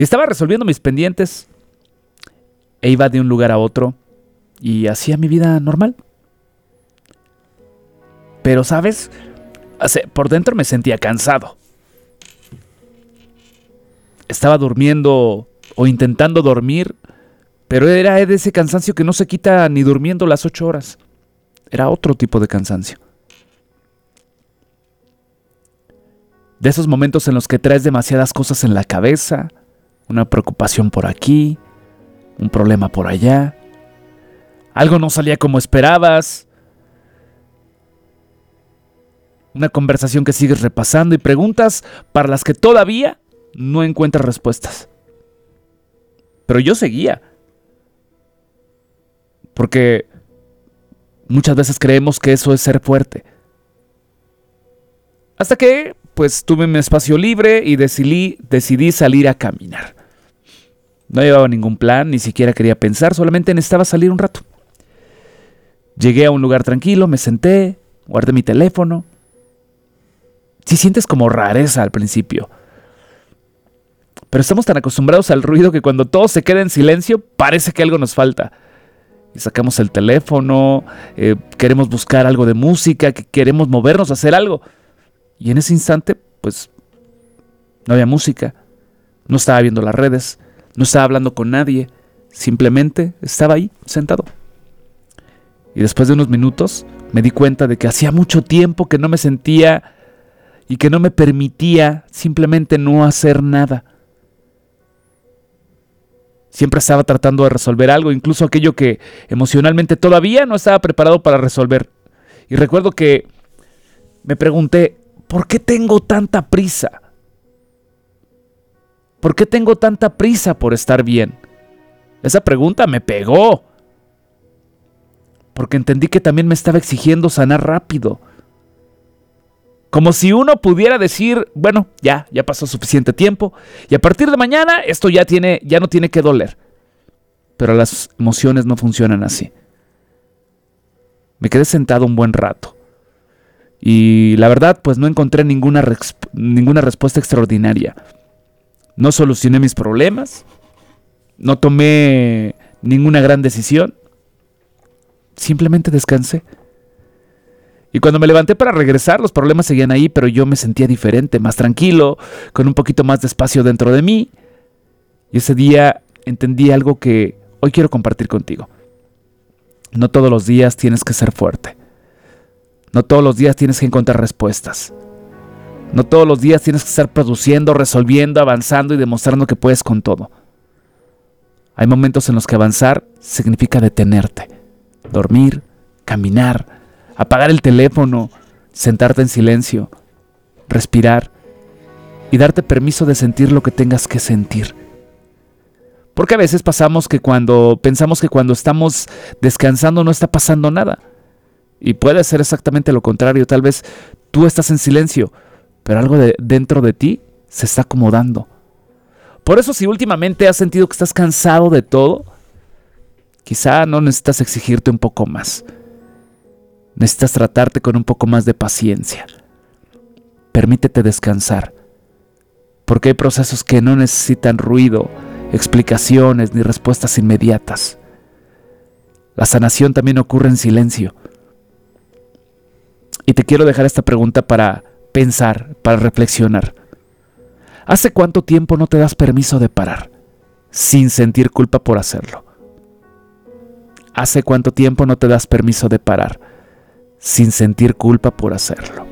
Y estaba resolviendo mis pendientes e iba de un lugar a otro y hacía mi vida normal. Pero, ¿sabes? Por dentro me sentía cansado. Estaba durmiendo o intentando dormir, pero era de ese cansancio que no se quita ni durmiendo las 8 horas. Era otro tipo de cansancio. De esos momentos en los que traes demasiadas cosas en la cabeza, una preocupación por aquí, un problema por allá, algo no salía como esperabas, una conversación que sigues repasando y preguntas para las que todavía no encuentras respuestas. Pero yo seguía. Porque muchas veces creemos que eso es ser fuerte. Hasta que, pues, tuve mi espacio libre y decidí salir a caminar. No llevaba ningún plan, ni siquiera quería pensar, solamente necesitaba salir un rato. Llegué a un lugar tranquilo, me senté, guardé mi teléfono. Sí sientes como rareza al principio. Pero estamos tan acostumbrados al ruido que cuando todo se queda en silencio, parece que algo nos falta. Y sacamos el teléfono, queremos buscar algo de música, queremos movernos a hacer algo. Y en ese instante, pues, no había música, no estaba viendo las redes, no estaba hablando con nadie, simplemente estaba ahí, sentado. Y después de unos minutos, me di cuenta de que hacía mucho tiempo que no me sentía y que no me permitía simplemente no hacer nada. Siempre estaba tratando de resolver algo, incluso aquello que emocionalmente todavía no estaba preparado para resolver. Y recuerdo que me pregunté, ¿por qué tengo tanta prisa? ¿Por qué tengo tanta prisa por estar bien? Esa pregunta me pegó. Porque entendí que también me estaba exigiendo sanar rápido. Como si uno pudiera decir, bueno, ya pasó suficiente tiempo y a partir de mañana esto ya no tiene que doler. Pero las emociones no funcionan así. Me quedé sentado un buen rato y la verdad pues no encontré ninguna respuesta extraordinaria. No solucioné mis problemas, no tomé ninguna gran decisión, simplemente descansé. Y cuando me levanté para regresar, los problemas seguían ahí, pero yo me sentía diferente, más tranquilo, con un poquito más de espacio dentro de mí. Y ese día entendí algo que hoy quiero compartir contigo. No todos los días tienes que ser fuerte. No todos los días tienes que encontrar respuestas. No todos los días tienes que estar produciendo, resolviendo, avanzando y demostrando que puedes con todo. Hay momentos en los que avanzar significa detenerte, dormir, caminar, apagar el teléfono, sentarte en silencio, respirar y darte permiso de sentir lo que tengas que sentir. Porque a veces pensamos que cuando estamos descansando no está pasando nada. Y puede ser exactamente lo contrario. Tal vez tú estás en silencio, pero algo dentro de ti se está acomodando. Por eso, si últimamente has sentido que estás cansado de todo, quizá no necesitas exigirte un poco más. Necesitas tratarte con un poco más de paciencia. Permítete descansar, porque hay procesos que no necesitan ruido, explicaciones ni respuestas inmediatas. La sanación también ocurre en silencio. Y te quiero dejar esta pregunta para pensar, para reflexionar. ¿Hace cuánto tiempo no te das permiso de parar, sin sentir culpa por hacerlo? ¿Hace cuánto tiempo no te das permiso de parar, sin sentir culpa por hacerlo?